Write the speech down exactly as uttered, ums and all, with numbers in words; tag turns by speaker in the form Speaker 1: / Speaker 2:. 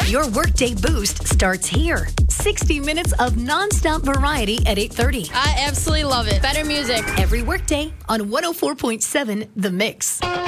Speaker 1: Your workday boost starts here. sixty minutes of nonstop variety at eight thirty.
Speaker 2: I absolutely love it. Better music.
Speaker 1: Every workday on one oh four point seven The Mix.